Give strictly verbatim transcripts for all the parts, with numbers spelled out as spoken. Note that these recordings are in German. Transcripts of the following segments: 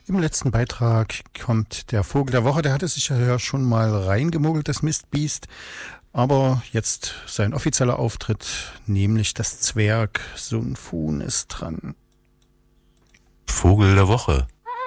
Im letzten Beitrag kommt der Vogel der Woche. Der hatte sich ja schon mal reingemogelt, das Mistbiest. Aber jetzt sein offizieller Auftritt, nämlich das Zwerg Sun Fun ist dran. Vogel der Woche.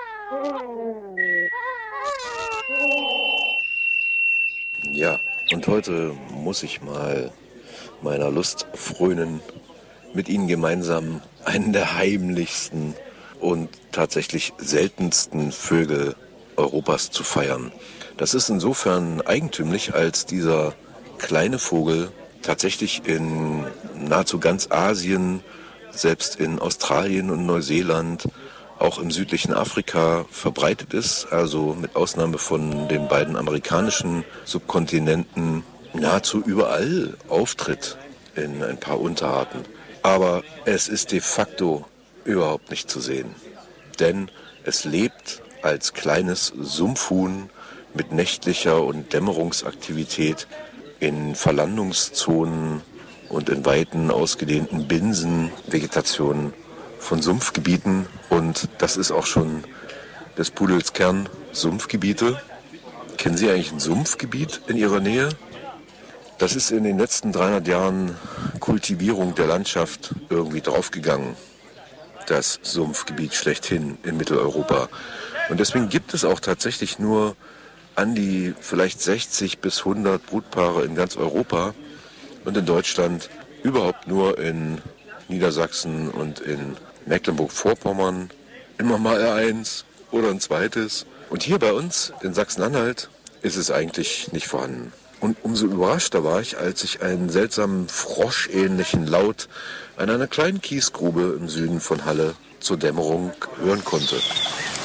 Ja, und heute muss ich mal meiner Lust frönen, mit Ihnen gemeinsam einen der heimlichsten und tatsächlich seltensten Vögel Europas zu feiern. Das ist insofern eigentümlich, als dieser kleine Vogel tatsächlich in nahezu ganz Asien, selbst in Australien und Neuseeland, auch im südlichen Afrika verbreitet ist, also mit Ausnahme von den beiden amerikanischen Subkontinenten nahezu überall auftritt in ein paar Unterarten. Aber es ist de facto überhaupt nicht zu sehen, denn es lebt als kleines Sumpfhuhn mit nächtlicher und Dämmerungsaktivität in Verlandungszonen und in weiten ausgedehnten Binsenvegetationen von Sumpfgebieten, und das ist auch schon des Pudels Kern, Sumpfgebiete. Kennen Sie eigentlich ein Sumpfgebiet in Ihrer Nähe? Das ist in den letzten dreihundert Jahren Kultivierung der Landschaft irgendwie draufgegangen, das Sumpfgebiet schlechthin in Mitteleuropa. Und deswegen gibt es auch tatsächlich nur an die vielleicht sechzig bis hundert Brutpaare in ganz Europa und in Deutschland überhaupt nur in Niedersachsen und in Mecklenburg-Vorpommern immer mal eins oder ein zweites. Und hier bei uns in Sachsen-Anhalt ist es eigentlich nicht vorhanden. Und umso überraschter war ich, als ich einen seltsamen froschähnlichen Laut an einer kleinen Kiesgrube im Süden von Halle zur Dämmerung hören konnte.